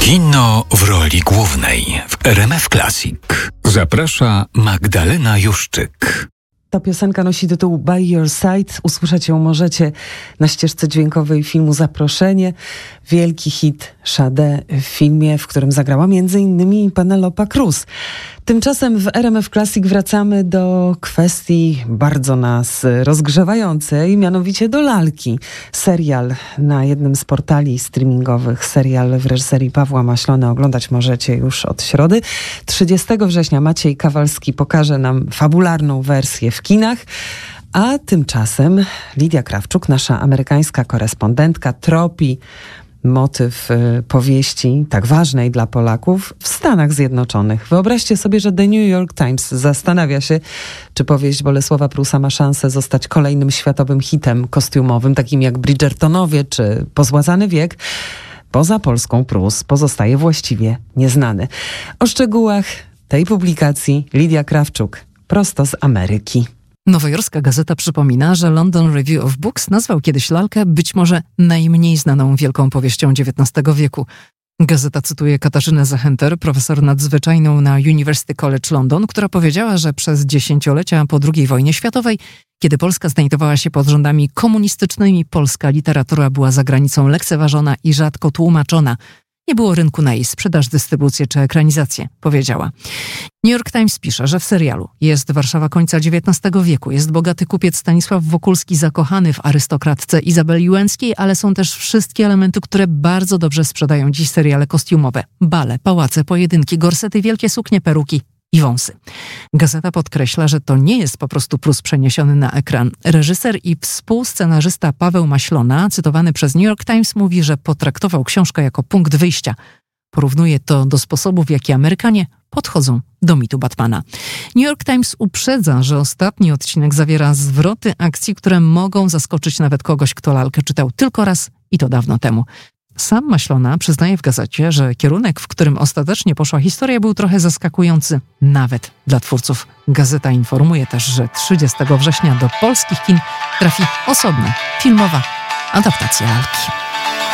Kino w roli głównej w RMF Classic. Zaprasza Magdalena Juszczyk. Ta piosenka nosi tytuł By Your Side. Usłyszeć ją możecie na ścieżce dźwiękowej filmu Zaproszenie. Wielki hit Sade w filmie, w którym zagrała m.in. Penelope Cruz. Tymczasem w RMF Classic wracamy do kwestii bardzo nas rozgrzewającej, mianowicie do Lalki. Serial na jednym z portali streamingowych, serial w reżyserii Pawła Maślony. Oglądać możecie już od środy. 30 września Maciej Kawalski pokaże nam fabularną wersję w kinach. A tymczasem Lidia Krawczuk, nasza amerykańska korespondentka, tropi motyw powieści tak ważnej dla Polaków w Stanach Zjednoczonych. Wyobraźcie sobie, że The New York Times zastanawia się, czy powieść Bolesława Prusa ma szansę zostać kolejnym światowym hitem kostiumowym, takim jak Bridgertonowie czy Pozłacany wiek. Poza Polską Prus pozostaje właściwie nieznany. O szczegółach tej publikacji Lidia Krawczuk, prosto z Ameryki. Nowojorska Gazeta przypomina, że London Review of Books nazwał kiedyś Lalkę być może najmniej znaną wielką powieścią XIX wieku. Gazeta cytuje Katarzynę Zechenter, profesor nadzwyczajną na University College London, która powiedziała, że przez dziesięciolecia po II wojnie światowej, kiedy Polska znajdowała się pod rządami komunistycznymi, polska literatura była za granicą lekceważona i rzadko tłumaczona. Nie było rynku na jej sprzedaż, dystrybucję czy ekranizację, powiedziała. New York Times pisze, że w serialu jest Warszawa końca XIX wieku, jest bogaty kupiec Stanisław Wokulski zakochany w arystokratce Izabeli Łęckiej, ale są też wszystkie elementy, które bardzo dobrze sprzedają dziś seriale kostiumowe. Bale, pałace, pojedynki, gorsety, wielkie suknie, peruki i wąsy. Gazeta podkreśla, że to nie jest po prostu Prus przeniesiony na ekran. Reżyser i współscenarzysta Paweł Maślona, cytowany przez New York Times, mówi, że potraktował książkę jako punkt wyjścia. Porównuje to do sposobów, w jaki Amerykanie podchodzą do mitu Batmana. New York Times uprzedza, że ostatni odcinek zawiera zwroty akcji, które mogą zaskoczyć nawet kogoś, kto Lalkę czytał tylko raz i to dawno temu. Sam Maślona przyznaje w gazecie, że kierunek, w którym ostatecznie poszła historia, był trochę zaskakujący nawet dla twórców. Gazeta informuje też, że 30 września do polskich kin trafi osobna, filmowa adaptacja Lalki.